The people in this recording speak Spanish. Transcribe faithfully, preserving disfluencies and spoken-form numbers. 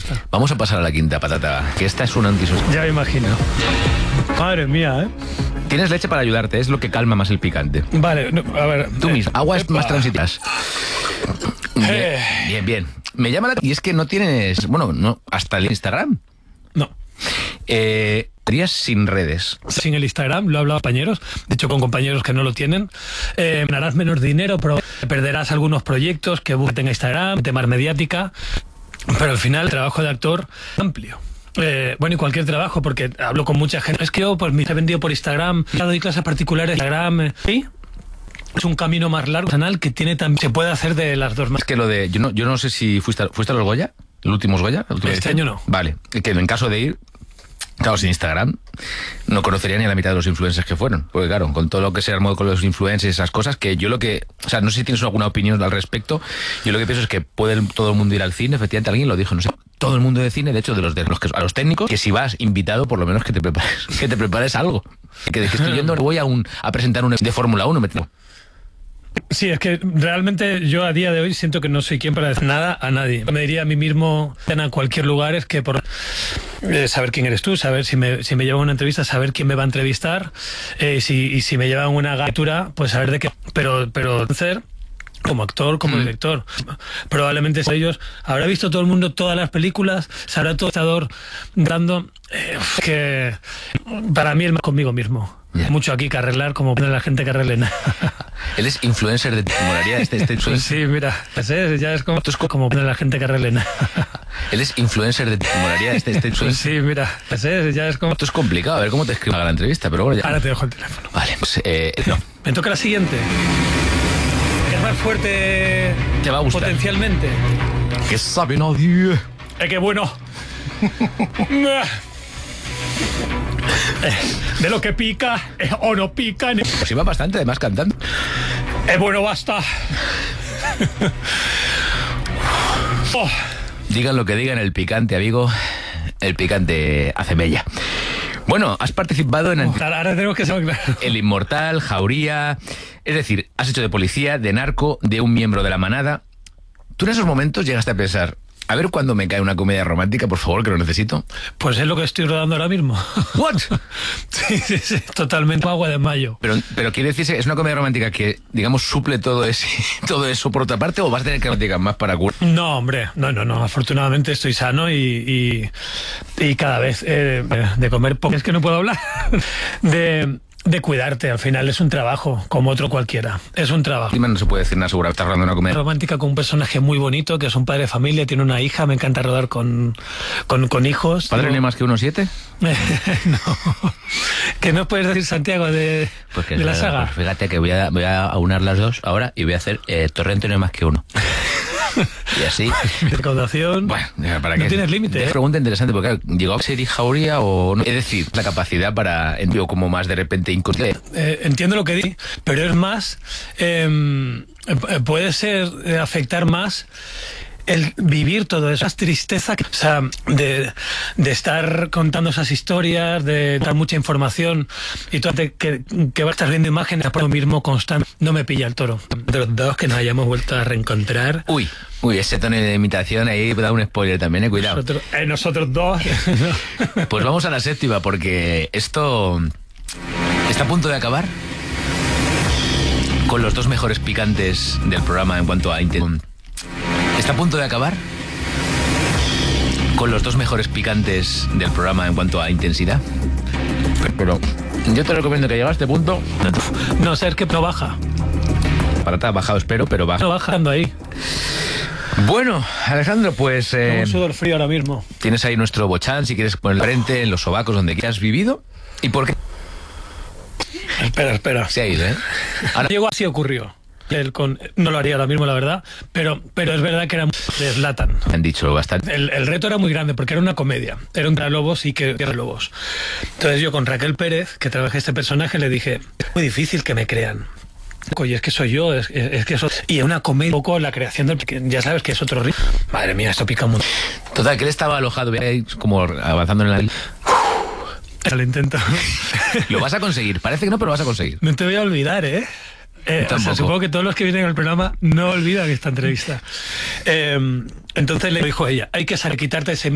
entrevista. Vamos a pasar a la quinta patata, que esta es un antisocial. Ya me imagino. Madre mía, ¿eh? Tienes leche para ayudarte, es lo que calma más el picante. Vale, no, a ver. Tú eh, mismo, aguas epa. más transitas. Bien, Eh. bien, bien. Me llama la... Y es que no tienes... Bueno, no, hasta el Instagram. No. Eh... Días sin redes. Sin el Instagram, lo he hablado con compañeros, de hecho con compañeros que no lo tienen. Eh, ganarás menos dinero, pero perderás algunos proyectos que tenga Instagram, temas mediática, pero al final el trabajo de actor es amplio. Eh, bueno, y cualquier trabajo, porque hablo con mucha gente. Es que yo pues me he vendido por Instagram, doy clases particulares en Instagram. Eh, ¿sí? Es un camino más largo, canal que tiene también, se puede hacer de las dos Es maneras. que lo de... Yo no, yo no sé si fuiste a, ¿fuiste a los Goya? ¿El último Goya? ¿El último Este año no. Vale, que en caso de ir... Claro, sin Instagram no conocería ni a la mitad de los influencers que fueron. Porque claro, con todo lo que se armó con los influencers y esas cosas, que yo lo que... O sea, no sé si tienes alguna opinión al respecto. Yo lo que pienso es que puede todo el mundo ir al cine. Efectivamente, alguien lo dijo, no sé. Todo el mundo de cine, de hecho, de los, de los que, a los técnicos, que si vas invitado, por lo menos que te prepares, que te prepares algo. Que de que estoy yendo, voy a, un, a presentar un de Fórmula uno. Me tengo. Sí, es que realmente yo a día de hoy siento que no soy quien para decir nada a nadie. Me diría a mí mismo en cualquier lugar es que por eh, saber quién eres tú, saber si me, si me llevan a una entrevista, saber quién me va a entrevistar, eh, si, y si me llevan una lectura, pues saber de qué. Pero, pero hacer como actor, como mm. director. Probablemente ellos habrá visto todo el mundo todas las películas, sabrá todo estador dando eh, que para mí es más conmigo mismo. Yeah. Mucho aquí que arreglar, como pone la gente que arregle nada. Él es influencer de molaría este, este pues sí, mira, es, ya es como, es como pone la gente que arregle nada. Él es influencer de molaría este, este pues sí, mira, es, ya es como. Esto es complicado, a ver cómo te escribo la entrevista, pero bueno ya. Ahora te dejo el teléfono. Vale, pues eh, no. Me toca la siguiente. Es más fuerte. Te va a gustar. Potencialmente. Que sabe nadie. Es que bueno. De lo que pica eh, o no pica. Pues iba bastante, además, cantando. Eh, bueno, basta. Oh. Digan lo que digan, el picante, amigo. El picante hace mella. Bueno, has participado en... Oh, ahora tenemos que ser claro. El Inmortal, Jauría... Es decir, has hecho de policía, de narco, de un miembro de la manada. ¿Tú en esos momentos llegaste a pensar... A ver cuándo me cae una comedia romántica, por favor, que lo necesito? Pues es lo que estoy rodando ahora mismo. ¿What? Sí, sí, sí, totalmente agua de mayo. Pero, pero quiere decirse, ¿es una comedia romántica que, digamos, suple todo, ese, todo eso por otra parte o vas a tener que romántica más para curar? No, hombre, no, no, no. Afortunadamente estoy sano y, y, y cada vez eh, de comer poco. Es que no puedo hablar. De... De cuidarte, al final es un trabajo, como otro cualquiera. Es un trabajo. Dime, no se puede decir nada seguro, estás rodando una comedia romántica con un personaje muy bonito, que es un padre de familia, tiene una hija, me encanta rodar con, con, con hijos. ¿Padre ni más que uno siete? No. ¿Qué no puedes decir, Santiago, de, pues de la saga? Pues fíjate que voy a, voy a aunar las dos ahora y voy a hacer eh, Torrente no es más que uno. Y así. Recaudación. Bueno, ¿para no qué? tienes límite. Es ¿eh? pregunta interesante, porque claro, ¿llegó a ser Jauría o no? Es decir, la capacidad para, entiendo, como más de repente inconsciente. Eh, entiendo lo que di, pero es más, eh, puede ser eh, afectar más el vivir todo eso, esa tristeza, o sea, de, de estar contando esas historias, de dar mucha información y tú que, que, que vas a estar viendo imágenes por lo mismo constante. No me pilla el toro. De los dos que nos hayamos vuelto a reencontrar. Uy, uy, ese tono de imitación ahí da un spoiler también, eh, cuidado. Nosotros, eh, nosotros dos. Pues vamos a la séptima, porque esto está a punto de acabar con los dos mejores picantes del programa en cuanto a intensidad. Está a punto de acabar con los dos mejores picantes del programa en cuanto a intensidad. Pero yo te recomiendo que llegue a este punto. No ser que no baja. Para estar bajado, espero, pero baja. No bajando ahí. Bueno, Alejandro, pues... Eh, un sudor frío ahora mismo. Tienes ahí nuestro bochán, si quieres poner frente, en los sobacos, donde quieras vivido. ¿Y por qué? Espera, espera. Se ha ido, ¿eh? Ahora llegó así ocurrió. Él con, no lo haría ahora mismo, la verdad, pero, pero es verdad que era de Zlatan. Han dicho bastante. El, el reto era muy grande porque era una comedia, era un Lobos y que era Lobos. Entonces yo con Raquel Pérez, que trabajé este personaje, le dije, es muy difícil que me crean. Oye, es que soy yo, es, es, es que eso... Y una comedia, un poco la creación del... Que ya sabes que es otro ritmo. Madre mía, esto pica mucho. Total, que él estaba alojado, ahí como avanzando en la... Lo intento. Lo vas a conseguir, parece que no, pero vas a conseguir. No te voy a olvidar, ¿eh? Eh, o sea, supongo que todos los que vienen al programa no olvidan esta entrevista. Eh, entonces le dijo ella, hay que saber quitarte ese